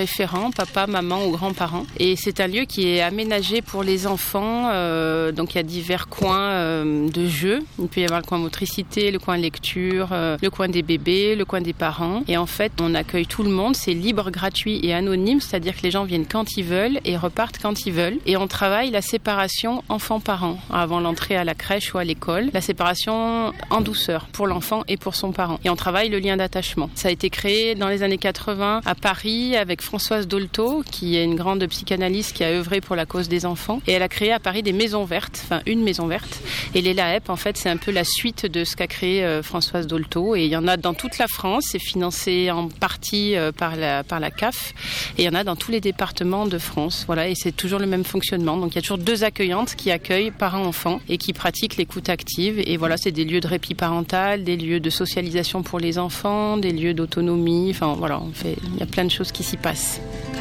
référents, papa, maman ou grands-parents. Et c'est un lieu qui est aménagé pour les enfants. Donc il y a divers coins de jeux. Il peut y avoir le coin motricité, le coin lecture, le coin des bébés, le coin des parents. Et en fait, on accueille tout le monde. C'est libre, gratuit et anonyme, c'est-à-dire que les gens viennent quand ils veulent et repartent quand ils veulent. Et on travaille la séparation enfant-parent avant l'entrée à la crèche ou à l'école. La séparation en douceur pour l'enfant et pour son parent. Et on travaille le lien d'attachement. Ça a été créé dans les années 80 à Paris avec Françoise Dolto, qui est une grande psychanalyste qui a œuvré pour la cause des enfants. Et elle a créé à Paris des maisons vertes, enfin une maison verte. Et les LAEP, en fait, c'est un peu la suite de ce qu'a créé Françoise Dolto. Et il y en a dans toute la France. C'est financé en partie par la CAF. Et il y en a dans tous les départements de France. Voilà. Et c'est toujours le même fonctionnement. Donc il y a toujours 2 accueillantes qui accueillent parents-enfants et qui pratiquent l'écoute active. Et voilà, c'est des lieux de répit parental, des lieux de socialisation pour les enfants, des lieux d'autonomie. Enfin voilà, il y a plein de choses qui s'y passent.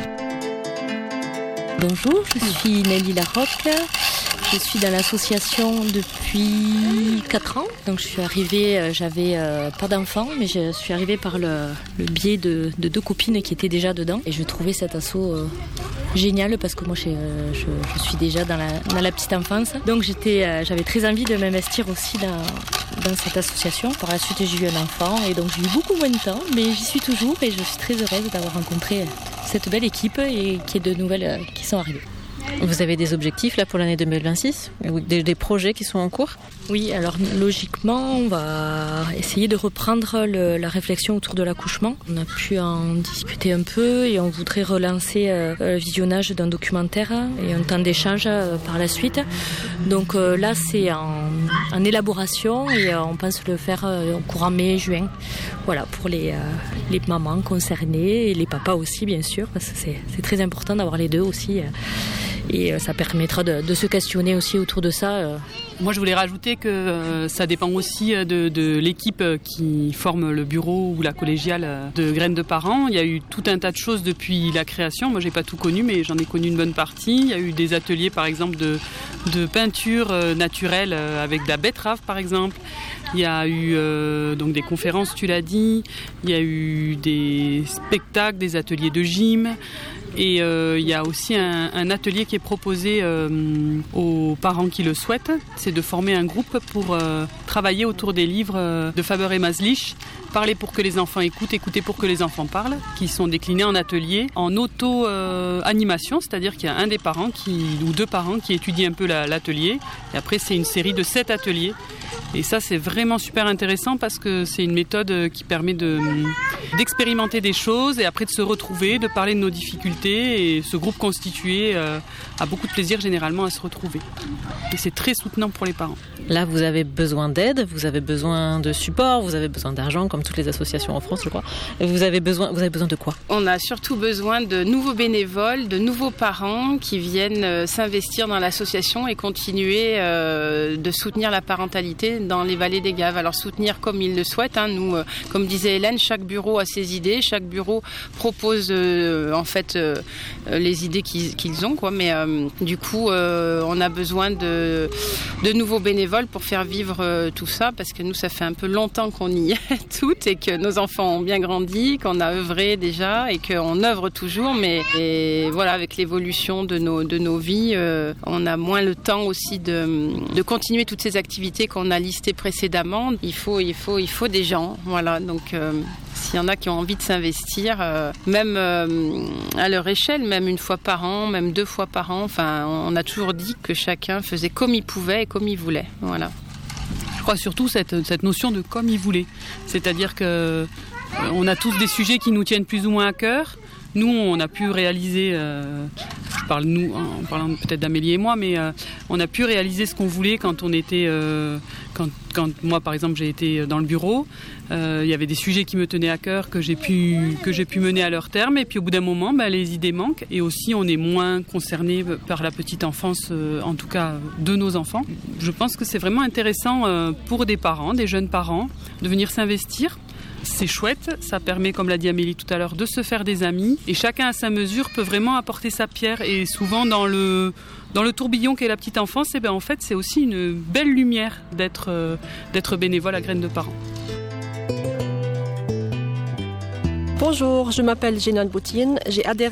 Bonjour, je suis Nelly Larocque. Je suis dans l'association depuis 4 ans. Donc je suis arrivée, j'avais pas d'enfants, mais je suis arrivée par le biais de 2 copines qui étaient déjà dedans. Et je trouvais cet asso génial parce que moi je suis déjà dans la petite enfance. Donc j'avais très envie de m'investir aussi dans cette association. Par la suite j'ai eu un enfant et donc j'ai eu beaucoup moins de temps, mais j'y suis toujours et je suis très heureuse d'avoir rencontré cette belle équipe et qu'il y ait de nouvelles qui sont arrivées. Vous avez des objectifs là pour l'année 2026 ou des projets qui sont en cours? Oui, alors logiquement, on va essayer de reprendre la réflexion autour de l'accouchement. On a pu en discuter un peu et on voudrait relancer le visionnage d'un documentaire et un temps d'échange par la suite. Donc là, c'est en élaboration et on pense le faire au courant mai-juin. Voilà, pour les mamans concernées et les papas aussi, bien sûr, parce que c'est très important d'avoir les deux aussi. Et ça permettra de se questionner aussi autour de ça. Moi, je voulais rajouter que ça dépend aussi de l'équipe qui forme le bureau ou la collégiale de Graines de Parents. Il y a eu tout un tas de choses depuis la création. Moi, j'ai pas tout connu, mais j'en ai connu une bonne partie. Il y a eu des ateliers, par exemple, de peinture naturelle avec de la betterave, par exemple. Il y a eu donc des conférences, tu l'as dit. Il y a eu des spectacles, des ateliers de gym. Et il y a aussi un atelier qui est proposé aux parents qui le souhaitent. C'est de former un groupe pour travailler autour des livres de Faber et Maslich. Parler pour que les enfants écoutent, écouter pour que les enfants parlent, qui sont déclinés en ateliers, en auto-animation, c'est-à-dire qu'il y a un des parents ou 2 parents qui étudient un peu l'atelier. Et après, c'est une série de 7 ateliers. Et ça, c'est vraiment super intéressant parce que c'est une méthode qui permet d'expérimenter des choses et après de se retrouver, de parler de nos difficultés. Et ce groupe constitué a beaucoup de plaisir généralement à se retrouver. Et c'est très soutenant pour les parents. Là, vous avez besoin d'aide, vous avez besoin de support, vous avez besoin d'argent, comme toutes les associations en France, je crois. Vous avez besoin de quoi? On a surtout besoin de nouveaux bénévoles, de nouveaux parents qui viennent s'investir dans l'association et continuer de soutenir la parentalité dans les vallées des Gaves. Alors soutenir comme ils le souhaitent. Nous, comme disait Hélène, chaque bureau a ses idées, chaque bureau propose les idées qu'ils ont, quoi. Mais du coup, on a besoin de nouveaux bénévoles pour faire vivre tout ça, parce que nous, ça fait un peu longtemps qu'on y est toutes et que nos enfants ont bien grandi, qu'on a œuvré déjà et qu'on œuvre toujours, mais voilà, avec l'évolution de nos vies, on a moins le temps aussi de continuer toutes ces activités qu'on a listées précédemment. Il faut des gens, voilà, donc s'il y en a qui ont envie de s'investir, même à leur échelle, même 1 fois par an, même 2 fois par an, enfin, on a toujours dit que chacun faisait comme il pouvait et comme il voulait. Voilà. Je crois surtout cette notion de comme il voulait. C'est-à-dire que on a tous des sujets qui nous tiennent plus ou moins à cœur. Nous, on a pu réaliser, je parle nous, en parlant peut-être d'Amélie et moi, mais on a pu réaliser ce qu'on voulait quand on était, quand moi par exemple j'ai été dans le bureau. Il y avait des sujets qui me tenaient à cœur que j'ai pu mener à leur terme, et puis au bout d'un moment, les idées manquent, et aussi on est moins concerné par la petite enfance, en tout cas de nos enfants. Je pense que c'est vraiment intéressant pour des parents, des jeunes parents, de venir s'investir. C'est chouette, ça permet, comme l'a dit Amélie tout à l'heure, de se faire des amis, et chacun à sa mesure peut vraiment apporter sa pierre. Et souvent dans le tourbillon qu'est la petite enfance, en fait c'est aussi une belle lumière d'être bénévole à Graines de Parents. Bonjour, je m'appelle Génane Boutine, j'ai adhéré